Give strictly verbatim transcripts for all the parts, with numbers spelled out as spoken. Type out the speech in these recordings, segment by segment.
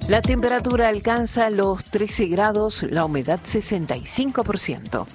La temperatura alcanza los trece grados, la humedad sesenta y cinco por ciento.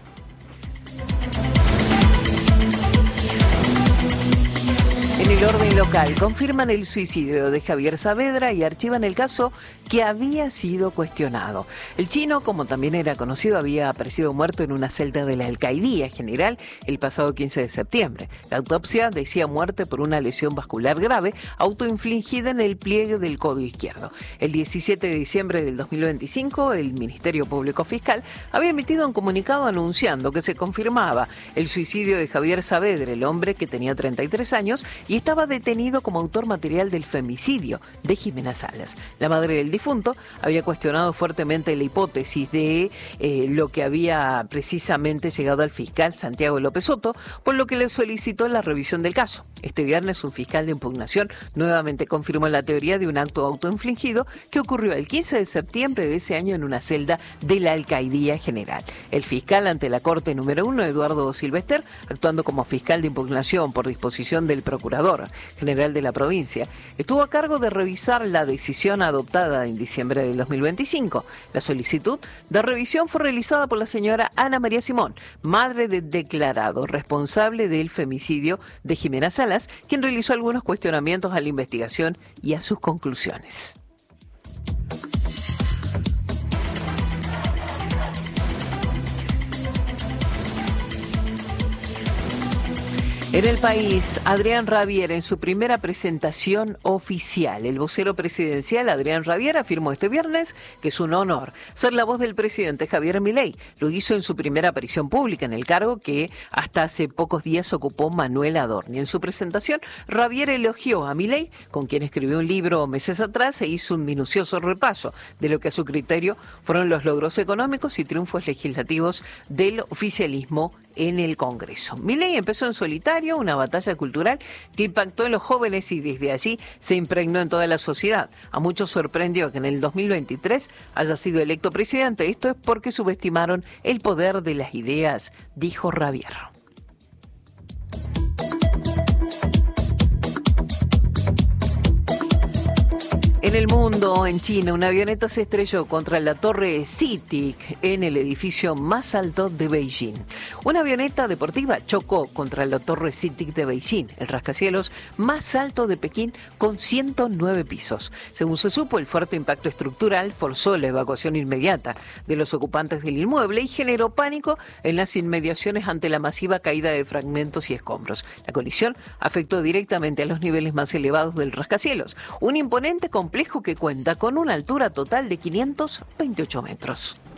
En el orden local, confirman el suicidio de Javier Saavedra y archivan el caso que había sido cuestionado. El chino, como también era conocido, había aparecido muerto en una celda de la Alcaidía General el pasado quince de septiembre. La autopsia decía muerte por una lesión vascular grave, autoinfligida en el pliegue del codo izquierdo. El diecisiete de diciembre del dos mil veinticinco, el Ministerio Público Fiscal había emitido un comunicado anunciando que se confirmaba el suicidio de Javier Saavedra, el hombre que tenía treinta y tres años, y estaba detenido como autor material del femicidio de Jimena Salas. La madre del difunto había cuestionado fuertemente la hipótesis de eh, lo que había precisamente llegado al fiscal Santiago López Soto, por lo que le solicitó la revisión del caso. Este viernes, un fiscal de impugnación nuevamente confirmó la teoría de un acto autoinfligido que ocurrió el quince de septiembre de ese año en una celda de la Alcaidía General. El fiscal ante la Corte número uno, Eduardo Silvester, actuando como fiscal de impugnación por disposición del procurador general de la provincia, estuvo a cargo de revisar la decisión adoptada en diciembre del dos mil veinticinco. La solicitud de revisión fue realizada por la señora Ana María Simón, madre del declarado responsable del femicidio de Jimena Salas, quien realizó algunos cuestionamientos a la investigación y a sus conclusiones. En el país, Adrián Rabier en su primera presentación oficial. El vocero presidencial Adrián Rabier afirmó este viernes que es un honor ser la voz del presidente Javier Milei. Lo hizo en su primera aparición pública en el cargo que hasta hace pocos días ocupó Manuel Adorni. En su presentación, Rabier elogió a Milei, con quien escribió un libro meses atrás e hizo un minucioso repaso de lo que a su criterio fueron los logros económicos y triunfos legislativos del oficialismo en el Congreso. Milei empezó en solitario una batalla cultural que impactó en los jóvenes y desde allí se impregnó en toda la sociedad. A muchos sorprendió que en el dos mil veintitrés haya sido electo presidente. Esto es porque subestimaron el poder de las ideas, dijo Rabier. En el mundo, en China, una avioneta se estrelló contra la torre CITIC en el edificio más alto de Beijing. Una avioneta deportiva chocó contra la torre CITIC de Beijing, el rascacielos más alto de Pekín, con ciento nueve pisos. Según se supo, el fuerte impacto estructural forzó la evacuación inmediata de los ocupantes del inmueble y generó pánico en las inmediaciones ante la masiva caída de fragmentos y escombros. La colisión afectó directamente a los niveles más elevados del rascacielos, un imponente complejo que cuenta con una altura total de quinientos veintiocho metros.